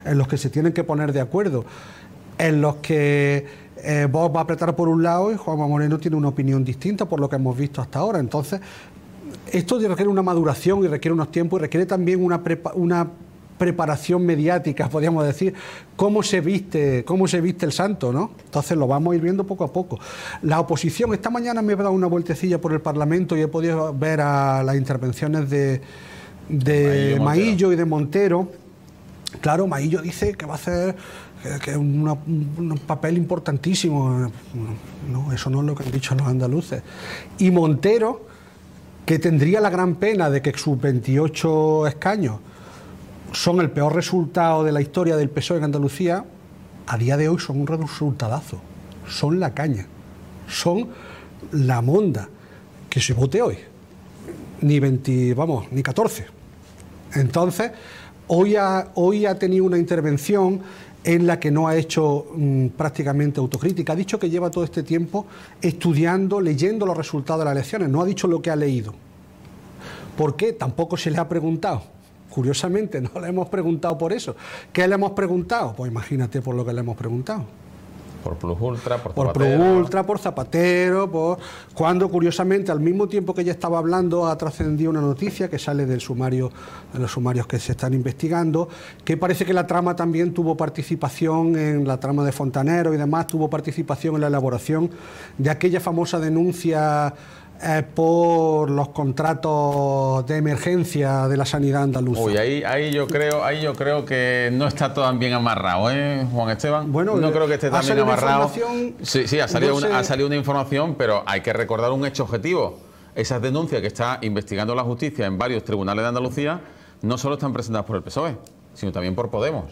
en los que se tienen que poner de acuerdo, en los que Vox va a apretar por un lado y Juanma Moreno tiene una opinión distinta por lo que hemos visto hasta ahora. Entonces, esto requiere una maduración y requiere unos tiempos y requiere también una preparación mediática, podríamos decir, cómo se viste el santo, ¿no? Entonces lo vamos a ir viendo poco a poco. La oposición, esta mañana me he dado una vueltecilla por el Parlamento y he podido ver a las intervenciones de Maillo y de Montero. Claro, Maillo dice que va a hacer que un papel importantísimo. No, eso no es lo que han dicho los andaluces. Y Montero, que tendría la gran pena de que sus 28 escaños son el peor resultado de la historia del PSOE en Andalucía, a día de hoy son un resultadazo, son la caña, son la monda, que se vote hoy, ni 14. Entonces, hoy ha tenido una intervención en la que no ha hecho prácticamente autocrítica, ha dicho que lleva todo este tiempo estudiando, leyendo los resultados de las elecciones, no ha dicho lo que ha leído. ¿Por qué? Tampoco se le ha preguntado. Curiosamente, no le hemos preguntado por eso. ¿Qué le hemos preguntado? Pues imagínate por lo que le hemos preguntado. Por Plus Ultra, por Zapatero. Por Plus Ultra, por Zapatero, cuando curiosamente al mismo tiempo que ella estaba hablando ha trascendido una noticia que sale del sumario, de los sumarios que se están investigando, que parece que la trama también tuvo participación en la trama de Fontanero y demás, tuvo participación en la elaboración de aquella famosa denuncia por los contratos de emergencia de la sanidad andaluza. Uy, ahí yo creo que no está todo bien amarrado, Juan Esteban. Bueno, no creo que esté tan bien amarrado. Sí, ha salido una información, pero hay que recordar un hecho objetivo. Esas denuncias que está investigando la justicia en varios tribunales de Andalucía no solo están presentadas por el PSOE, sino también por Podemos.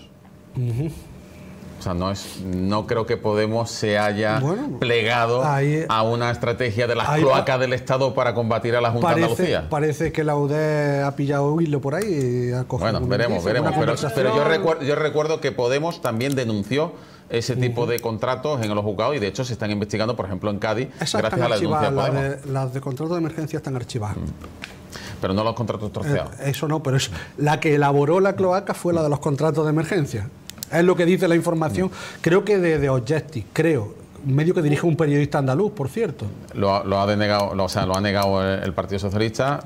O sea, no creo que Podemos se haya plegado a una estrategia de las cloacas del Estado para combatir a la Junta de Andalucía. Parece que la UDE ha pillado hilo por ahí y ha cogido. Bueno, veremos. Pero yo recuerdo que Podemos también denunció ese tipo de contratos en los juzgados y de hecho se están investigando, por ejemplo, en Cádiz, gracias a la denuncia de Podemos. Las de contratos de emergencia están archivadas. Pero no los contratos troceados. Eso no, pero la que elaboró la cloaca fue la de los contratos de emergencia. Es lo que dice la información, creo que de Objective, un medio que dirige un periodista andaluz, por cierto. Lo ha negado el Partido Socialista,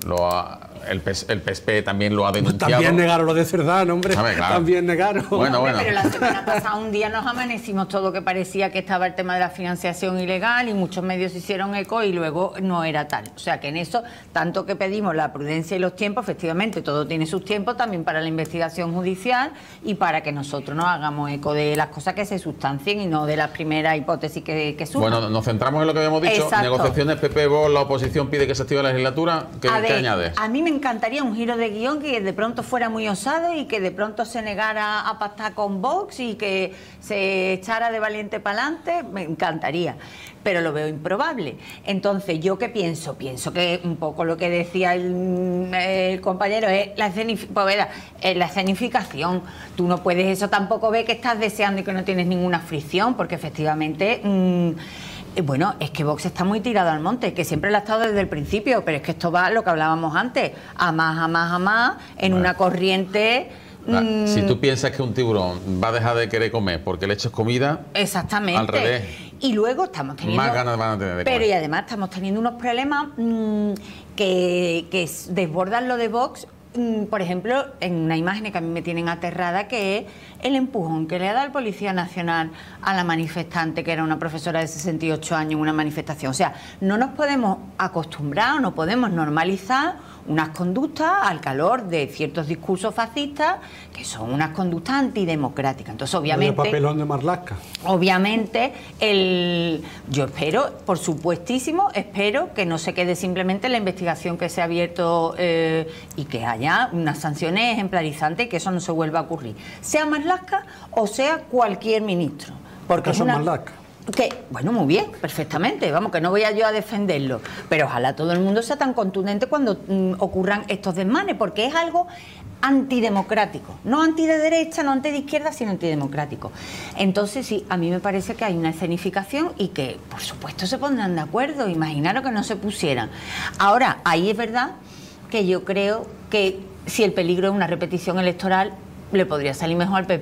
el PSP también lo ha denunciado. También negaron lo de Cerdán, hombre. Claro. También negaron. Bueno. Pero la semana pasada un día nos amanecimos todo que parecía que estaba el tema de la financiación ilegal y muchos medios se hicieron eco y luego no era tal. O sea que en eso, tanto que pedimos la prudencia y los tiempos, efectivamente todo tiene sus tiempos también para la investigación judicial y para que nosotros nos hagamos eco de las cosas que se sustancien y no de las primeras hipótesis que surjan. Bueno, nos centramos en lo que habíamos dicho. Exacto. Negociaciones PP-Vox, la oposición pide que se active la legislatura. ¿Qué añades? A mí me encantaría un giro de guión que de pronto fuera muy osado y que de pronto se negara a pactar con Vox y que se echara de valiente para adelante. Me encantaría, pero lo veo improbable. Entonces, ¿yo qué pienso? Pienso que un poco lo que decía el compañero es la escenificación. Tú no puedes eso tampoco ver que estás deseando y que no tienes ninguna fricción, porque efectivamente... bueno, es que Vox está muy tirado al monte, que siempre lo ha estado desde el principio, pero es que esto va, lo que hablábamos antes, a más, en una corriente... Si tú piensas que un tiburón va a dejar de querer comer porque le echas comida... Exactamente. Al revés. Y luego estamos teniendo... Más ganas van a tener de comer. Pero y además estamos teniendo unos problemas que desbordan lo de Vox. Por ejemplo, en una imagen que a mí me tienen aterrada, que es el empujón que le ha dado el Policía Nacional a la manifestante, que era una profesora de 68 años en una manifestación. O sea, no nos podemos acostumbrar, no podemos normalizar unas conductas al calor de ciertos discursos fascistas que son unas conductas antidemocráticas. Entonces, obviamente... El papelón de Marlaska. Obviamente, yo espero, por supuestísimo, espero que no se quede simplemente la investigación que se ha abierto y que haya unas sanciones ejemplarizantes y que eso no se vuelva a ocurrir. Sea Marlaska o sea cualquier ministro. Porque es Marlaska. Que, bueno, muy bien, perfectamente, vamos, que no voy yo a defenderlo, pero ojalá todo el mundo sea tan contundente cuando ocurran estos desmanes, porque es algo antidemocrático, no anti de derecha, no anti de izquierda, sino antidemocrático. Entonces sí, a mí me parece que hay una escenificación y que, por supuesto, se pondrán de acuerdo, imaginaros que no se pusieran. Ahora, ahí es verdad que yo creo que si el peligro es una repetición electoral, le podría salir mejor al PP